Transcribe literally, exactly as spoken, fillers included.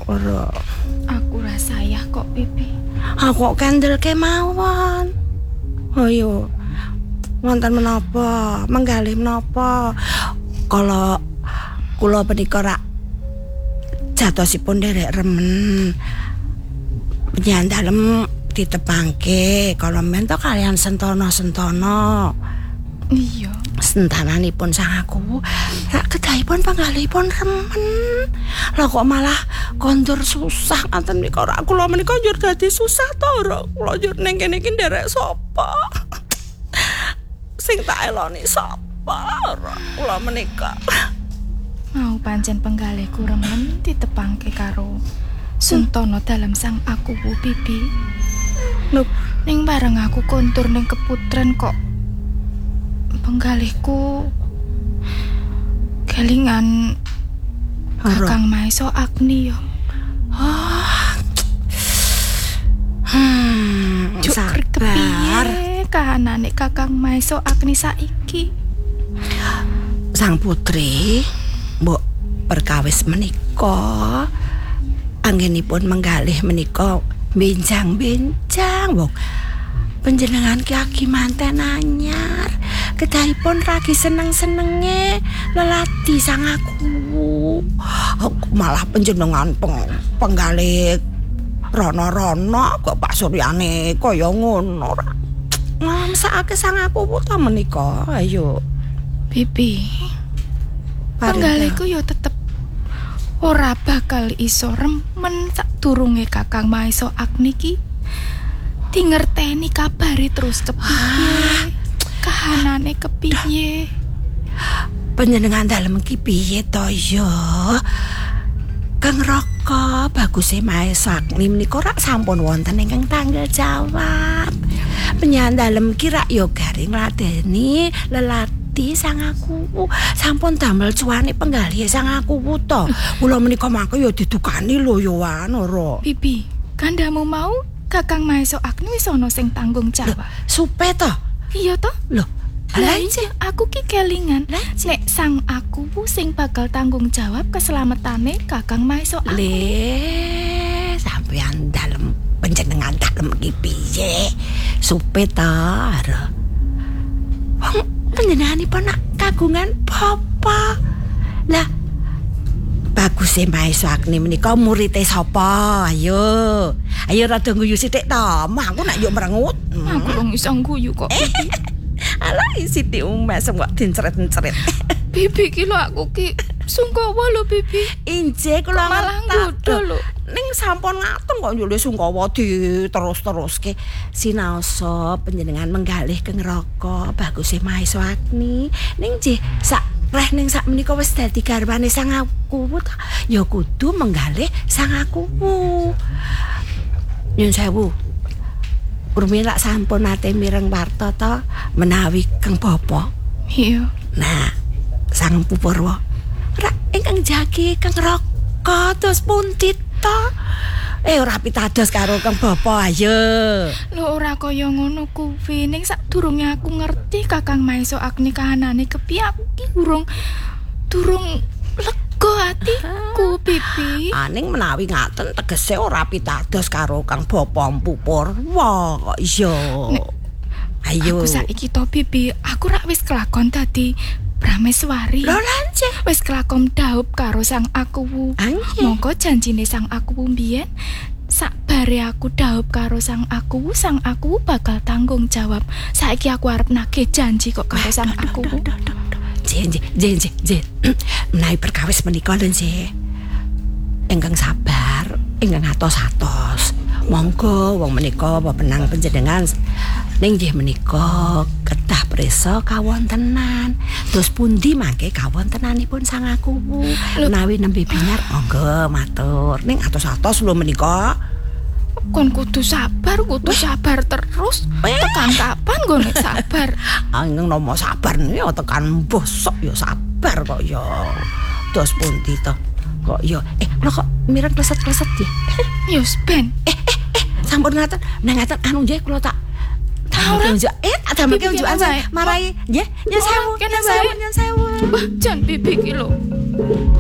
Ora. Aku rasayah kok pipi. Aku kok kandelke mawon. Ayo. Wonten menapa? Menggalih menapa? Kala kula menika rak jatosipun nderek remen. Penyan dalem ditepangke kala men to kalian Sentana-Sentana. Iya. Sentananipun sang aku rak kedahipun panggalihipun remen. Lah kok malah kondur susah ngaten menika rak kula menika njur dadi susah to ora kula njur ning kene iki nderek sapa. Sing tak eloni sapa ora kula menika. Mau pancen penggalihku remen ditepangke karo Sentana dalam sang aku pipi. Lho, ning bareng aku kontur ning keputren kok penggalihku kelingan Kakang Maesa Agni yo. Oh. Hmm, Juk sabar. Kahanane Kakang Maesa Agni saiki. Sang putri mbok perkawis menika anggenipun menggalih menika benjang-benjang wong panjenengan Ki Agi manten anyar kedahipun ragi seneng-senenge lelati sang aku. Aku malah panjenengan peng, penggalih rono-rono kok Pak Suryane kaya ngono ora. Ngamsake sang aku ta menika. Ayo Bibi. Penggalihku yo tetep ora bakal iso remen sadurunge Kakang Maesa Agni ki dingerteni kabare terus kepiye, kahanane kepiye. Panjenengan dalem ki piye to ya? Kang Raka baguse Maesa Agni menika rak sampun wonten ingkang tanggal jawab. Penyan dalem ki rak yo garing ngladeni lelati sang aku sampun damel cuane penggalih sang aku to. Kula menika mangke yo didukani lho yo anu ora. Bibi, kandamu mau Kakang Maesa Agni wis ana sing tanggung jawab. Supe to? Iya to? Lho, lah iya aku ki kelingan nek sang aku sing bakal tanggung jawab keselamatane Kakang Maesa Agni. Le, sampeyan dalem panjenengan dalem ki piye? Supe to? Wong panjenenganipun kagungan bapa. Lah bagus e Maesa Agni menika murite sapa? Ayo. Ayo rada guyu sithik to. Mah aku nak yo merengut. Aku rung iso guyu kok. Alah Siti Umes kok dincret-encret. Bibi ki lho aku ki sungkawa lho Bibi. Inje kula malah nggodho lho. Ning sampun ngaten kok yo sungkawa diterus-teruske. Sinaosa panjenengan menggalih ke neraka baguse Maesa Agni. Ning nggih sak reh ning sak menika wis dadi garwane sang aku ya kudu menggalih sang aku. Nyun sewu. Urmil lak sampun nate mireng warta to menawi Kang Bapa. Iya. Nah, sang Pupurwa ora ingkang jagi Kang Raka terus puntit to. Eh ora pitados karo Kang Bapa ayo. Lho ora kaya ngono kuwi. Ning sadurunge aku ngerti Kakang Maesa Agni kahanane kepiye aku ki durung durung lega atiku Bibi. Aning menawi ngaten tegese ora pitados karo Kang Bapa Pupurwa kok iya. Ayo. Aku saiki to Bibi, aku rak wis kelakon dadi Prameswari. Lho lanje wis kelakon dhaup karo sang aku. Monggo janjine sang aku mbiyen sakbare aku dhaup karo sang aku, sang aku bakal tanggung jawab. Saiki aku arep nagih janji kok karo sang aku. Jen jen jen jen. Menawi perkawis menika lho nggih. Ingkang sabar, ingkang atos-atos. Monggo wong menika pepenang panjenengan ning nggih menika kedah prisa kawontenan. Terus pundi mangke kawontenanipun sang aku? Menawi nembe binar monggo matur. Ning atos-atos lho menika. Kon kudu sabar, kudu sabar terus. Tekan kapan gue nek sabar? Angeng nomo sabar nih, tekan bosok ya sabar kok ya. Terus pundi to? Kok ya? Eh, lo kok mireng kleset-kleset ya? Yus ben. Eh, eh, eh, sampun ngaten, nang ngaten anu nggih kula tak tahu unjuk. Eh, ada mangke unjukan saya. Marai nggih, nyun sewu, nyun sewu, nyun sewu. Jan Bibi ki lho.